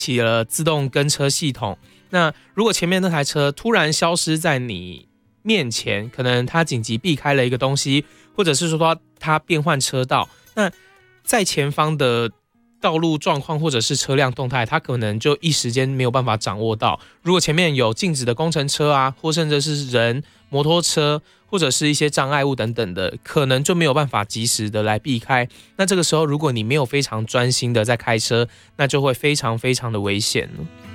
启了自动跟车系统。那如果前面那台车突然消失在你面前，可能它紧急避开了一个东西，或者是说它变换车道，那在前方的道路状况或者是车辆动态，它可能就一时间没有办法掌握到。如果前面有静止的工程车啊，或甚至是人、摩托车，或者是一些障碍物等等的，可能就没有办法及时的来避开。那这个时候，如果你没有非常专心的在开车，那就会非常非常的危险了。